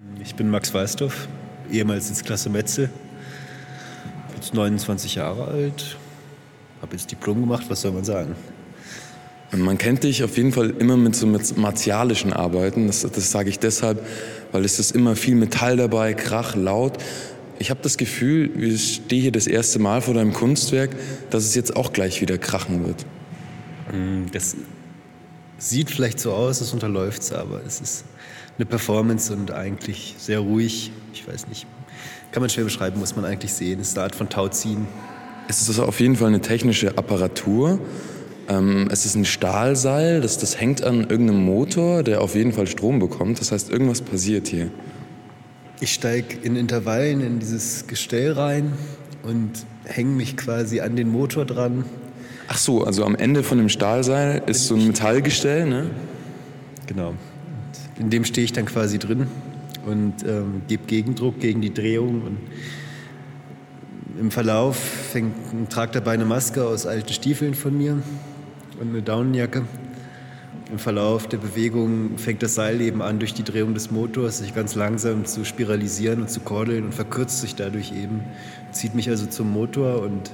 Ich bin Max Weißdorf, ehemals Sitzklasse Metze, jetzt 29 Jahre alt, habe jetzt Diplom gemacht, was soll man sagen? Man kennt dich auf jeden Fall immer mit so martialischen Arbeiten. Das sage ich deshalb, weil es ist immer viel Metall dabei, Krach, laut. Ich habe das Gefühl, ich stehe hier das erste Mal vor deinem Kunstwerk, dass es jetzt auch gleich wieder krachen wird. Das sieht vielleicht so aus, es unterläuft es, aber es ist eine Performance und eigentlich sehr ruhig. Ich weiß nicht, kann man schwer beschreiben, muss man eigentlich sehen. Es ist eine Art von Tauziehen. Es ist also auf jeden Fall eine technische Apparatur. Es ist ein Stahlseil, das hängt an irgendeinem Motor, der auf jeden Fall Strom bekommt. Das heißt, irgendwas passiert hier. Ich steige in Intervallen in dieses Gestell rein und hänge mich quasi an den Motor dran. Ach so, also am Ende von dem Stahlseil ist so ein Metallgestell, ne? Genau. Und in dem stehe ich dann quasi drin und gebe Gegendruck gegen die Drehung. Und im Verlauf tragt dabei eine Maske aus alten Stiefeln von mir und eine Daunenjacke. Im Verlauf der Bewegung fängt das Seil eben an, durch die Drehung des Motors sich ganz langsam zu spiralisieren und zu kordeln und verkürzt sich dadurch eben, zieht mich also zum Motor und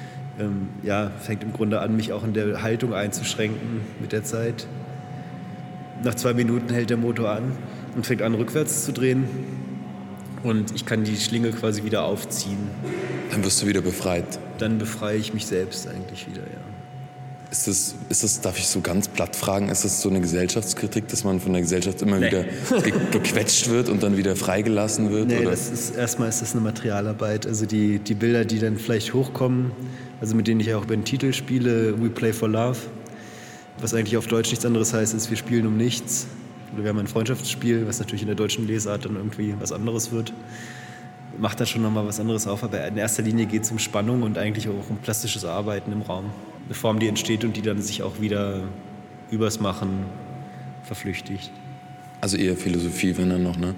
fängt im Grunde an, mich auch in der Haltung einzuschränken mit der Zeit. Nach 2 Minuten hält der Motor an und fängt an, rückwärts zu drehen und ich kann die Schlinge quasi wieder aufziehen. Dann wirst du wieder befreit. Dann befreie ich mich selbst eigentlich wieder, ja. Ist das, darf ich so ganz platt fragen, ist das so eine Gesellschaftskritik, dass man von der Gesellschaft immer wieder gequetscht wird und dann wieder freigelassen wird? Nee, oder? Erstmal ist das eine Materialarbeit. Also die Bilder, die dann vielleicht hochkommen, also mit denen ich auch über den Titel spiele, We Play for Love, was eigentlich auf Deutsch nichts anderes heißt, als wir spielen um nichts. Oder wir haben ein Freundschaftsspiel, was natürlich in der deutschen Lesart dann irgendwie was anderes wird. Macht dann schon nochmal was anderes auf, aber in erster Linie geht es um Spannung und eigentlich auch um plastisches Arbeiten im Raum. Eine Form, die entsteht und die dann sich auch wieder übers Machen verflüchtigt. Also eher Philosophie, wenn dann noch, ne?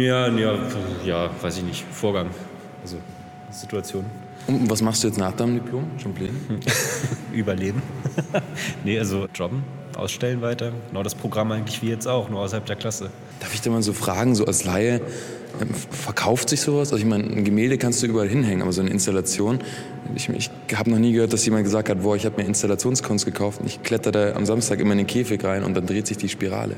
Ja, weiß ich nicht. Vorgang, also Situation. Und was machst du jetzt nach deinem Diplom? Schon Pläne? Überleben. Nee, also jobben, ausstellen weiter. Genau das Programm eigentlich wie jetzt auch, nur außerhalb der Klasse. Darf ich dir mal so fragen, so als Laie, verkauft sich sowas? Also ich meine, ein Gemälde kannst du überall hinhängen, aber so eine Installation, ich habe noch nie gehört, dass jemand gesagt hat, boah, ich habe mir Installationskunst gekauft und ich kletter da am Samstag immer in den Käfig rein und dann dreht sich die Spirale.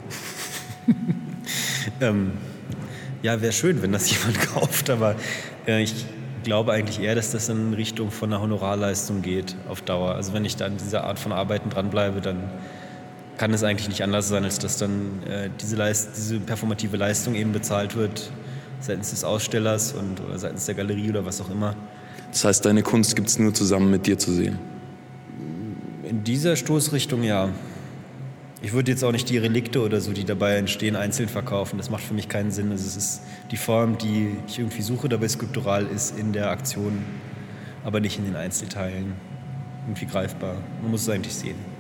Ja, wäre schön, wenn das jemand kauft, aber ich glaube eigentlich eher, dass das in Richtung von einer Honorarleistung geht auf Dauer. Also wenn ich da an dieser Art von Arbeiten dranbleibe, dann kann es eigentlich nicht anders sein, als dass dann diese performative Leistung eben bezahlt wird seitens des Ausstellers oder seitens der Galerie oder was auch immer. Das heißt, deine Kunst gibt es nur zusammen mit dir zu sehen? In dieser Stoßrichtung ja. Ich würde jetzt auch nicht die Relikte oder so, die dabei entstehen, einzeln verkaufen. Das macht für mich keinen Sinn. Also es ist die Form, die ich irgendwie suche, dabei skulptural ist in der Aktion, aber nicht in den Einzelteilen. Irgendwie greifbar. Man muss es eigentlich sehen.